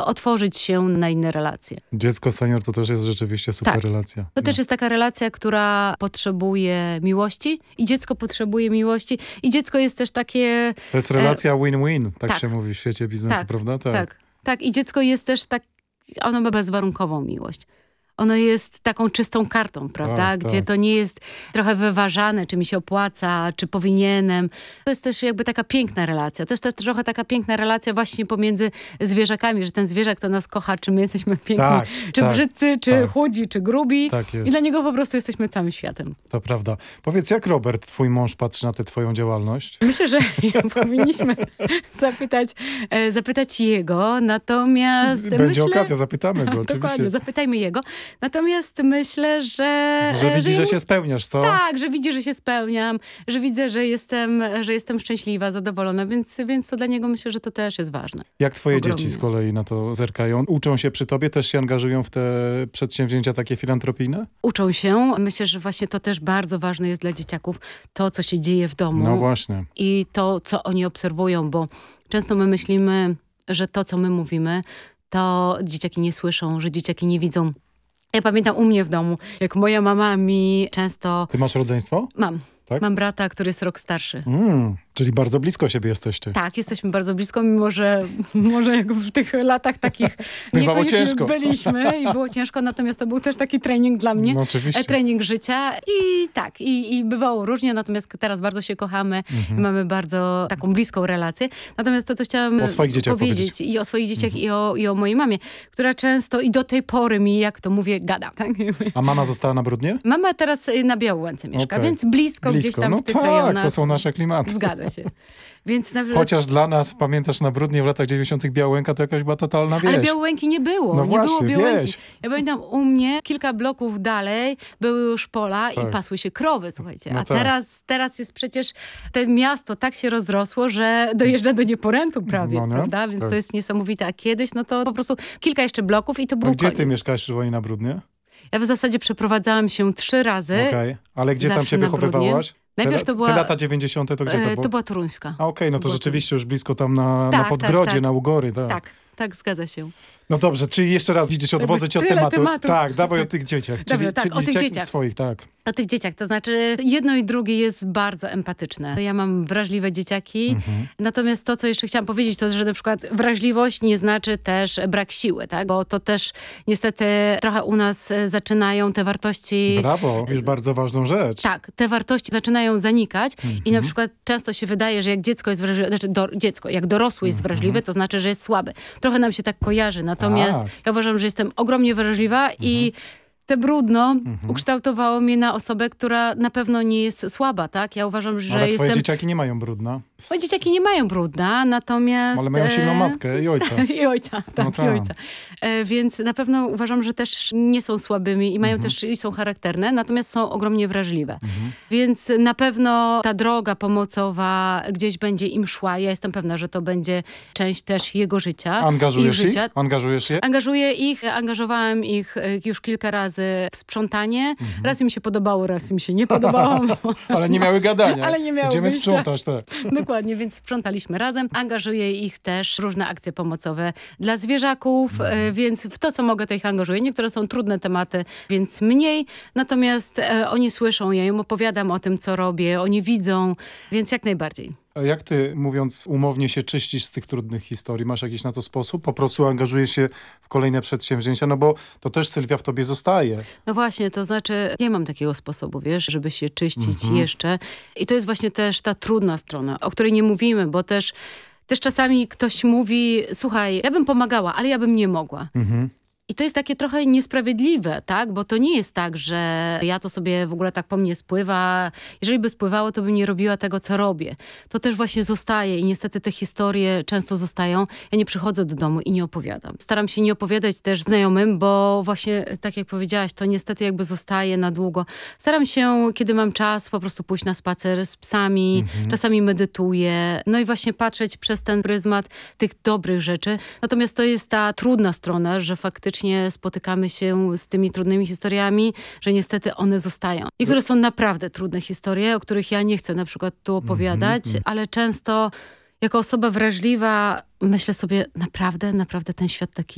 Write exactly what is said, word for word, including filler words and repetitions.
otworzyć się na inne relacje. Dziecko senior to też jest rzeczywiście super tak. relacja. To no. też jest taka relacja, która potrzebuje miłości i dziecko potrzebuje miłości i dziecko jest też takie... To jest relacja win-win, tak, tak. się mówi w świecie biznesu, tak, prawda? Tak. tak, tak. I dziecko jest też tak, ono ma bezwarunkową miłość. Ono jest taką czystą kartą, prawda? Tak, Gdzie tak. to nie jest trochę wyważane, czy mi się opłaca, czy powinienem. To jest też jakby taka piękna relacja. To jest też trochę taka piękna relacja właśnie pomiędzy zwierzakami, że ten zwierzak to nas kocha, czy my jesteśmy piękni, Tak, czy tak, brzydcy, czy tak. chudzi, czy grubi. Tak jest. I dla niego po prostu jesteśmy całym światem. To prawda. Powiedz, jak Robert, twój mąż, patrzy na tę twoją działalność? Myślę, że powinniśmy zapytać, e, zapytać jego, natomiast Będzie myślę... okazja, zapytamy go Dokładnie, oczywiście. zapytajmy jego. Natomiast myślę, że... Że widzi, że jemu- się spełniasz, co? Tak, że widzi, że się spełniam, że widzę, że jestem, że jestem szczęśliwa, zadowolona, więc, więc to dla niego myślę, że to też jest ważne. Jak twoje Ogromnie. dzieci z kolei na to zerkają? Uczą się przy tobie? Też się angażują w te przedsięwzięcia takie filantropijne? Uczą się. Myślę, że właśnie to też bardzo ważne jest dla dzieciaków, to, co się dzieje w domu No właśnie. i to, co oni obserwują, bo często my myślimy, że to, co my mówimy, to dzieciaki nie słyszą, że dzieciaki nie widzą. Ja pamiętam u mnie w domu, jak moja mama mi często... Ty masz rodzeństwo? Mam. Tak? Mam brata, który jest rok starszy. Mm, czyli bardzo blisko siebie jesteście. Tak, jesteśmy bardzo blisko, mimo że może jak w tych latach takich Bywało niekoniecznie ciężko. byliśmy i było ciężko, natomiast to był też taki trening dla mnie. No oczywiście. E, Trening życia i tak, i, i bywało różnie, natomiast teraz bardzo się kochamy Mhm. i mamy bardzo taką bliską relację. Natomiast to, co chciałam O swoich dzieciach powiedzieć, powiedzieć. i o swoich dzieciach i, o, i o mojej mamie, która często i do tej pory mi, jak to mówię, gada. Tak? A mama została na Brudnie? Mama teraz y, na Białołęce mieszka, Okej. więc blisko, gdzieś Blisko. tam No w tych tak, rejonach. to są nasze klimaty. Zgadza się. Więc nawet... Chociaż dla nas, pamiętasz, na Brudnie w latach dziewięćdziesiątych Białęka to jakaś była totalna wieś. Ale Białołęki nie było. No nie właśnie, było Białołęki. wieś. Ja pamiętam, u mnie kilka bloków dalej były już pola Tak. i pasły się krowy, słuchajcie. No A tak. teraz, teraz jest przecież to miasto tak się rozrosło, że dojeżdża do nieporętu prawie, No nie? prawda? Więc Tak. to jest niesamowite. A kiedyś, no to po prostu kilka jeszcze bloków i to A był gdzie koniec. ty mieszkasz przypomnij na Brudnie? Ja w zasadzie przeprowadzałam się trzy razy. Okej. Ale gdzie tam Zawsze się na wychowywałaś? Najpierw te, to była- Te lata dziewięćdziesiąte to gdzie to E, było? To była Toruńska. A okej, no to była rzeczywiście już blisko tam na, na Tak, Podgrodzie, tak, tak. na Ugory. Tak. Tak, tak, zgadza się. No dobrze, czyli jeszcze raz widzisz, odwodzę cię od tyle tematu. tematów. Tak, dawaj o Tak. tych dzieciach. Dobra, czyli tak, czyli o tych cie- dzieciach. swoich, tak. O tych dzieciach, to znaczy jedno i drugie jest bardzo empatyczne. Ja mam wrażliwe dzieciaki, Mhm. natomiast to, co jeszcze chciałam powiedzieć, to, że na przykład wrażliwość nie znaczy też brak siły, tak? Bo to też niestety trochę u nas e, zaczynają te wartości... Brawo, mówisz bardzo ważną rzecz. Tak, te wartości zaczynają zanikać Mhm. i na przykład często się wydaje, że jak dziecko jest wrażliwe, znaczy do, dziecko, jak dorosły jest Mhm. wrażliwy, to znaczy, że jest słaby. Trochę nam się tak kojarzy, natomiast Tak. ja uważam, że jestem ogromnie wrażliwa i te brudno Mhm. ukształtowało mnie na osobę, która na pewno nie jest słaba, tak? Ja uważam, że Ale twoje jestem... dzieciaki nie mają brudna. Moje dzieciaki nie mają brudna, natomiast... Ale mają silną e, matkę i ojca. I ojca, tak, No i tak. ojca. E, więc na pewno uważam, że też nie są słabymi i mają Mhm. też i są charakterne, natomiast są ogromnie wrażliwe. Mhm. Więc na pewno ta droga pomocowa gdzieś będzie im szła. Ja jestem pewna, że to będzie część też jego życia. Angażujesz ich ich? życia. Angażujesz je? Angażuję ich, angażowałam ich e, już kilka razy w sprzątanie. Mhm. Raz im się podobało, raz im się nie podobało. Ale nie miały gadania. Ale nie miały Idziemy wyjścia. sprzątać, tak. Dokładnie, więc sprzątaliśmy razem. Angażuję ich też różne akcje pomocowe dla zwierzaków, e, więc w to, co mogę, to ich angażuję. Niektóre są trudne tematy, więc mniej. Natomiast e, oni słyszą, ja im opowiadam o tym, co robię. Oni widzą, więc jak najbardziej. A jak ty, mówiąc umownie, się czyścisz z tych trudnych historii? Masz jakiś na to sposób? Po prostu angażujesz się w kolejne przedsięwzięcia? No bo to też, Sylwia, w tobie zostaje. No właśnie, to znaczy nie mam takiego sposobu, wiesz, żeby się czyścić Mhm. jeszcze. I to jest właśnie też ta trudna strona, o której nie mówimy, bo też, też czasami ktoś mówi, słuchaj, ja bym pomagała, ale ja bym nie mogła. Mhm. I to jest takie trochę niesprawiedliwe, tak? Bo to nie jest tak, że ja to sobie w ogóle tak po mnie spływa. Jeżeli by spływało, to bym nie robiła tego, co robię. To też właśnie zostaje i niestety te historie często zostają. Ja nie przychodzę do domu i nie opowiadam. Staram się nie opowiadać też znajomym, bo właśnie, tak jak powiedziałaś, to niestety jakby zostaje na długo. Staram się, kiedy mam czas, po prostu pójść na spacer z psami. Mhm. Czasami medytuję. No i właśnie patrzeć przez ten pryzmat tych dobrych rzeczy. Natomiast to jest ta trudna strona, że faktycznie spotykamy się z tymi trudnymi historiami, że niestety one zostają. Niektóre są naprawdę trudne historie, o których ja nie chcę na przykład tu opowiadać, Mhm. ale często jako osoba wrażliwa myślę sobie, naprawdę, naprawdę ten świat taki